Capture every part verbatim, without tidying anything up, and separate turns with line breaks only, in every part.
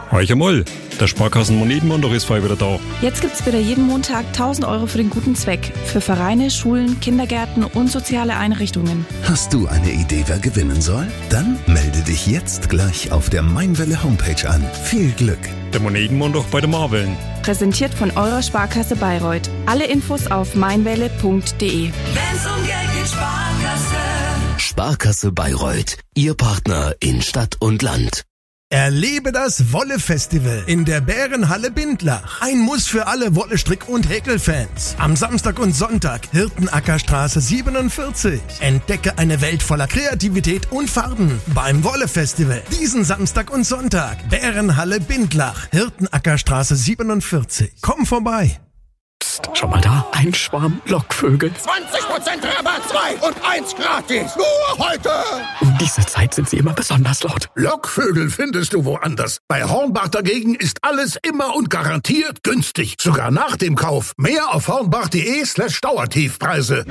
Heuch einmal, der Sparkassen-Monetenmontag ist voll wieder da.
Jetzt gibt's wieder jeden Montag tausend Euro für den guten Zweck. Für Vereine, Schulen, Kindergärten und soziale Einrichtungen.
Hast du eine Idee, wer gewinnen soll? Dann melde dich jetzt gleich auf der Mainwelle Homepage an. Viel Glück!
Der Monetenmontag bei der Marveln.
Präsentiert von eurer Sparkasse Bayreuth. Alle Infos auf mainwelle punkt de.
Wenn's um Geld geht, Sparkasse.
Sparkasse Bayreuth, Ihr Partner in Stadt und Land.
Erlebe das Wolle-Festival in der Bärenhalle Bindlach. Ein Muss für alle Wolle-, Strick- und Häkelfans. Am Samstag und Sonntag, Hirtenackerstraße siebenundvierzig. Entdecke eine Welt voller Kreativität und Farben beim Wolle-Festival. Diesen Samstag und Sonntag, Bärenhalle Bindlach, Hirtenackerstraße siebenundvierzig. Komm vorbei.
Psst, schau mal da, ein Schwarm Lockvögel.
zwanzig Prozent Rabatt, zwei und eins gratis. Nur heute.
Um diese Zeit sind sie immer besonders laut.
Lockvögel findest du woanders. Bei Hornbach dagegen ist alles immer und garantiert günstig. Sogar nach dem Kauf. Mehr auf hornbach.de slash Dauertiefpreise.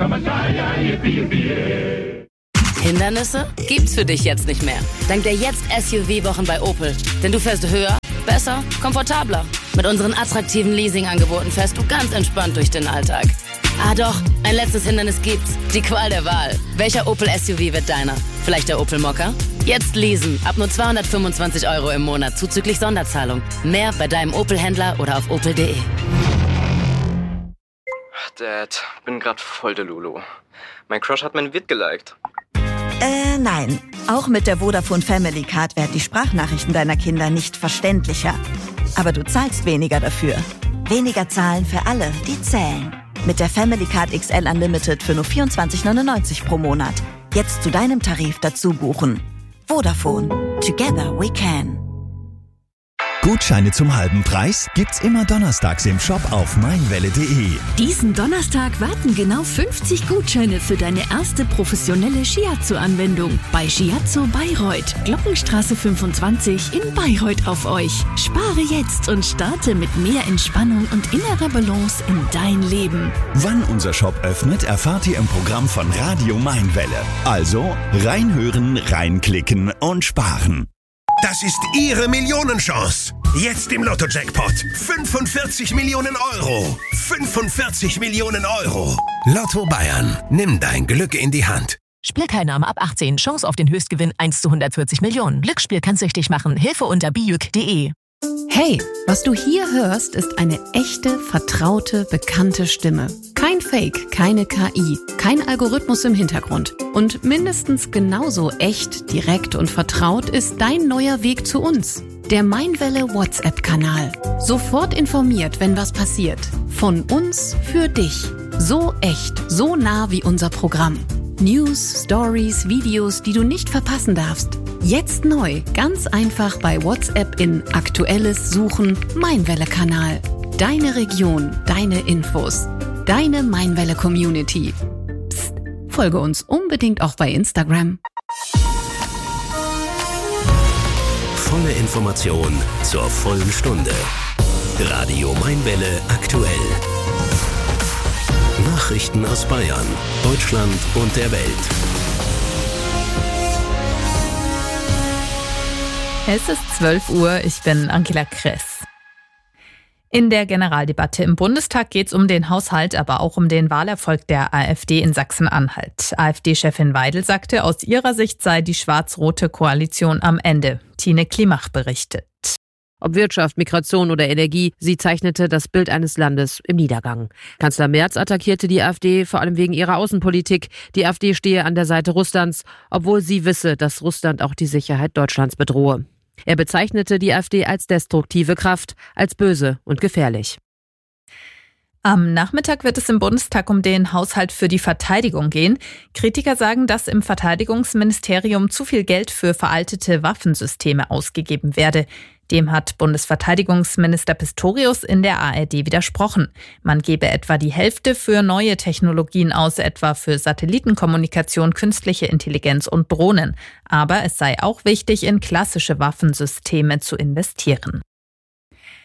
Hindernisse gibt's für dich jetzt nicht mehr. Dank der Jetzt S U V-Wochen bei Opel. Denn du fährst höher, besser, komfortabler. Mit unseren attraktiven Leasingangeboten fährst du ganz entspannt durch den Alltag. Ah doch, ein letztes Hindernis gibt's. Die Qual der Wahl. Welcher Opel S U V wird deiner? Vielleicht der Opel Mokka? Jetzt leasen. Ab nur zweihundertfünfundzwanzig Euro im Monat zuzüglich Sonderzahlung. Mehr bei deinem Opel-Händler oder auf opel punkt de.
Dad, bin grad voll der Lulu. Mein Crush hat mein Vid geliked.
Äh, nein. Auch mit der Vodafone Family Card werden die Sprachnachrichten deiner Kinder nicht verständlicher. Aber du zahlst weniger dafür. Weniger zahlen für alle, die zählen. Mit der Family Card X L Unlimited für nur vierundzwanzig neunundneunzig pro Monat. Jetzt zu deinem Tarif dazu buchen. Vodafone. Together we can.
Gutscheine zum halben Preis gibt's immer donnerstags im Shop auf mainwelle punkt de.
Diesen Donnerstag warten genau fünfzig Gutscheine für deine erste professionelle Shiatsu-Anwendung bei Shiatsu Bayreuth, Glockenstraße fünfundzwanzig in Bayreuth auf euch. Spare jetzt und starte mit mehr Entspannung und innerer Balance in dein Leben.
Wann unser Shop öffnet, erfahrt ihr im Programm von Radio Mainwelle. Also reinhören, reinklicken und sparen.
Das ist Ihre Millionenchance. Jetzt im Lotto-Jackpot. fünfundvierzig Millionen Euro. fünfundvierzig Millionen Euro. Lotto Bayern. Nimm dein Glück in die Hand.
Spielteilnahme ab achtzehn. Chance auf den Höchstgewinn eins zu hundertvierzig Millionen. Glücksspiel kann süchtig machen. Hilfe unter bijuk punkt de.
Hey, was du hier hörst, ist eine echte, vertraute, bekannte Stimme. Kein Fake, keine K I, kein Algorithmus im Hintergrund. Und mindestens genauso echt, direkt und vertraut ist dein neuer Weg zu uns. Der Mainwelle WhatsApp-Kanal. Sofort informiert, wenn was passiert. Von uns für dich. So echt, so nah wie unser Programm. News, Stories, Videos, die du nicht verpassen darfst. Jetzt neu, ganz einfach bei WhatsApp in Aktuelles suchen, Mainwelle-Kanal. Deine Region, deine Infos. Deine Mainwelle-Community. Psst, folge uns unbedingt auch bei Instagram.
Volle Information zur vollen Stunde. Radio Mainwelle aktuell. Nachrichten aus Bayern, Deutschland und der Welt.
Es ist zwölf Uhr, ich bin Angela Kress. In der Generaldebatte im Bundestag geht es um den Haushalt, aber auch um den Wahlerfolg der AfD in Sachsen-Anhalt. AfD-Chefin Weidel sagte, aus ihrer Sicht sei die schwarz-rote Koalition am Ende. Tine Klimach berichtet.
Ob Wirtschaft, Migration oder Energie, sie zeichnete das Bild eines Landes im Niedergang. Kanzler Merz attackierte die AfD vor allem wegen ihrer Außenpolitik. Die AfD stehe an der Seite Russlands, obwohl sie wisse, dass Russland auch die Sicherheit Deutschlands bedrohe. Er bezeichnete die AfD als destruktive Kraft, als böse und gefährlich.
Am Nachmittag wird es im Bundestag um den Haushalt für die Verteidigung gehen. Kritiker sagen, dass im Verteidigungsministerium zu viel Geld für veraltete Waffensysteme ausgegeben werde. Dem hat Bundesverteidigungsminister Pistorius in der A R D widersprochen. Man gebe etwa die Hälfte für neue Technologien aus, etwa für Satellitenkommunikation, künstliche Intelligenz und Drohnen. Aber es sei auch wichtig, in klassische Waffensysteme zu investieren.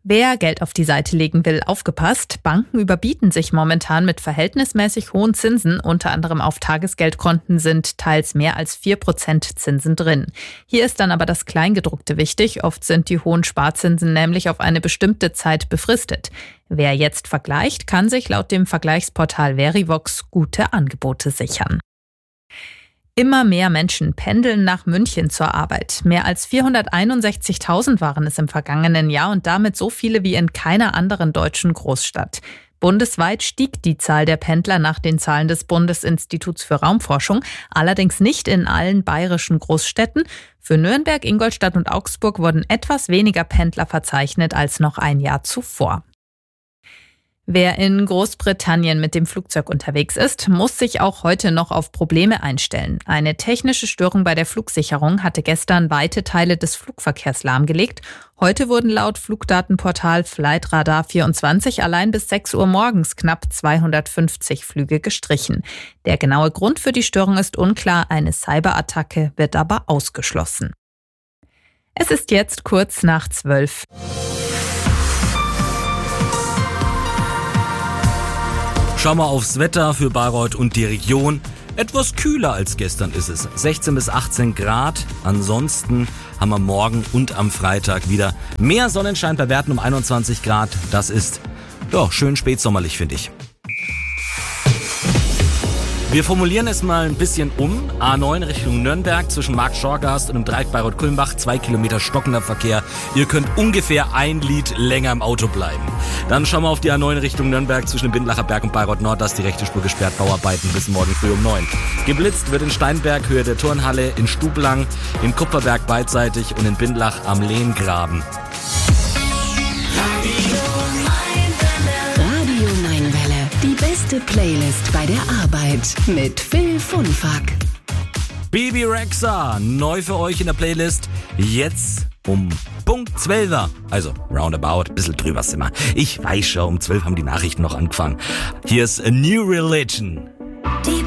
Wer Geld auf die Seite legen will, aufgepasst. Banken überbieten sich momentan mit verhältnismäßig hohen Zinsen. Unter anderem auf Tagesgeldkonten sind teils mehr als vier Prozent Zinsen drin. Hier ist dann aber das Kleingedruckte wichtig. Oft sind die hohen Sparzinsen nämlich auf eine bestimmte Zeit befristet. Wer jetzt vergleicht, kann sich laut dem Vergleichsportal Verivox gute Angebote sichern. Immer mehr Menschen pendeln nach München zur Arbeit. Mehr als vierhunderteinundsechzigtausend waren es im vergangenen Jahr und damit so viele wie in keiner anderen deutschen Großstadt. Bundesweit stieg die Zahl der Pendler nach den Zahlen des Bundesinstituts für Raumforschung, allerdings nicht in allen bayerischen Großstädten. Für Nürnberg, Ingolstadt und Augsburg wurden etwas weniger Pendler verzeichnet als noch ein Jahr zuvor. Wer in Großbritannien mit dem Flugzeug unterwegs ist, muss sich auch heute noch auf Probleme einstellen. Eine technische Störung bei der Flugsicherung hatte gestern weite Teile des Flugverkehrs lahmgelegt. Heute wurden laut Flugdatenportal Flightradar vierundzwanzig allein bis sechs Uhr morgens knapp zweihundertfünfzig Flüge gestrichen. Der genaue Grund für die Störung ist unklar, eine Cyberattacke wird aber ausgeschlossen. Es ist jetzt kurz nach zwölf.
Schauen wir aufs Wetter für Bayreuth und die Region. Etwas kühler als gestern ist es. sechzehn bis achtzehn Grad. Ansonsten haben wir morgen und am Freitag wieder mehr Sonnenschein bei Werten um einundzwanzig Grad. Das ist ja schön spätsommerlich, finde ich. Wir formulieren es mal ein bisschen um. A neun Richtung Nürnberg zwischen Markt-Schorgast und dem Dreieck Bayreuth-Kulmbach. Zwei Kilometer stockender Verkehr. Ihr könnt ungefähr ein Lied länger im Auto bleiben. Dann schauen wir auf die A neun Richtung Nürnberg zwischen dem Bindlacher Berg und Bayreuth Nord. Da ist die rechte Spur gesperrt. Bauarbeiten bis morgen früh um neun. Geblitzt wird in Steinberg, Höhe der Turnhalle, in Stublang, in Kupferberg beidseitig und in Bindlach am Lehmgraben.
Die beste Playlist bei der Arbeit mit Phil Funfack.
Bebe Rexha, neu für euch in der Playlist. Jetzt um Punkt zwölf. Also roundabout, ein bisschen drüber sind wir. Ich weiß schon, um zwölf haben die Nachrichten noch angefangen. Hier ist A New Religion.